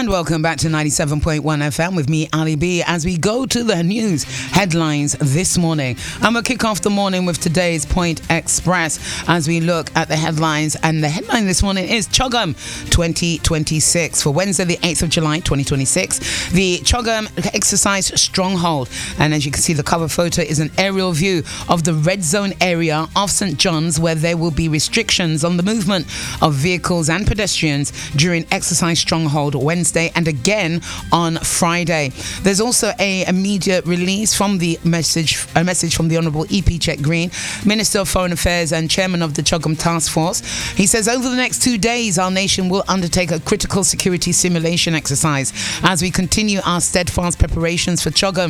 And welcome back to 97.1 FM with me, Ali B, as we go to the news headlines this morning. I'm going to kick off the morning with today's Point Express as we look at the headlines. And the headline this morning is CHOGM 2026 for Wednesday, the 8th of July, 2026. The CHOGM exercise Stronghold. And as you can see, the cover photo is an aerial view of the red zone area of St. John's, where there will be restrictions on the movement of vehicles and pedestrians during exercise Stronghold Wednesday and again on Friday. There's also a immediate release from a message from the Honourable E.P. Chet Green, Minister of Foreign Affairs and Chairman of the CHOGM Task Force. He says over the next 2 days, our nation will undertake a critical security simulation exercise as we continue our steadfast preparations for CHOGM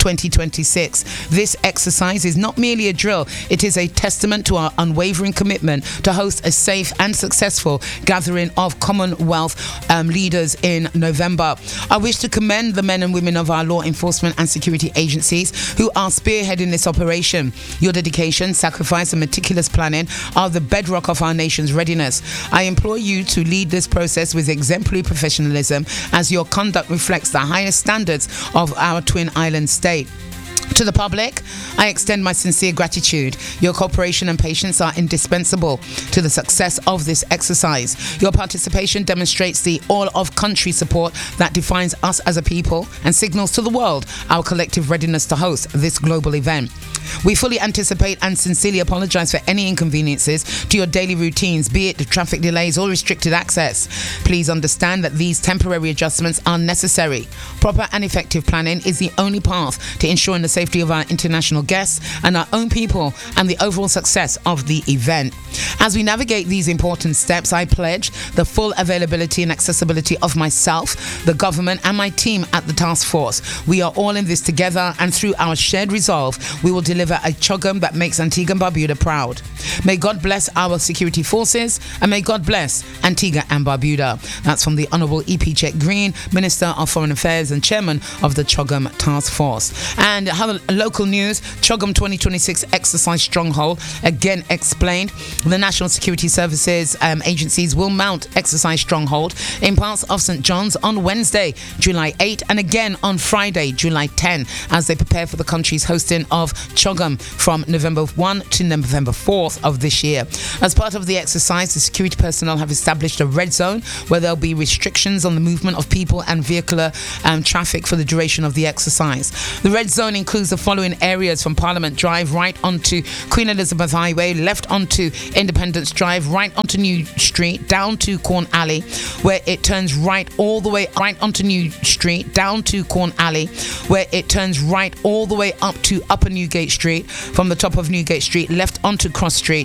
2026. This exercise is not merely a drill, it is a testament to our unwavering commitment to host a safe and successful gathering of Commonwealth leaders in November. I wish to commend the men and women of our law enforcement and security agencies who are spearheading this operation. Your dedication, sacrifice and meticulous planning are the bedrock of our nation's readiness. I implore you to lead this process with exemplary professionalism as your conduct reflects the highest standards of our Twin Island state. To the public, I extend my sincere gratitude. Your cooperation and patience are indispensable to the success of this exercise. Your participation demonstrates the all-of-country support that defines us as a people and signals to the world our collective readiness to host this global event. We fully anticipate and sincerely apologize for any inconveniences to your daily routines, be it traffic delays or restricted access. Please understand that these temporary adjustments are necessary. Proper and effective planning is the only path to ensuring the safety of our international guests and our own people and the overall success of the event. As we navigate these important steps, I pledge the full availability and accessibility of myself, the government and my team at the task force. We are all in this together, and through our shared resolve, we will deliver a CHOGM that makes Antigua and Barbuda proud. May God bless our security forces, and may God bless Antigua and Barbuda. That's from the Honourable E.P. Chet Green, Minister of Foreign Affairs and Chairman of the CHOGM Task Force. And local news, CHOGM 2026 exercise Stronghold, again explained. The National Security Services agencies will mount exercise Stronghold in parts of St. John's on Wednesday, July 8, and again on Friday, July 10, as they prepare for the country's hosting of CHOGM from November 1 to November 4th of this year. As part of the exercise, the security personnel have established a red zone where there'll be restrictions on the movement of people and vehicular traffic for the duration of the exercise. The red zone includes the following areas: from Parliament Drive right onto Queen Elizabeth Highway, left onto Independence Drive, right onto New Street, down to Corn Alley, where it turns right all the way right onto New Street, down to Corn Alley, where it turns right all the way up to Upper Newgate Street. From the top of Newgate Street, left onto Cross Street,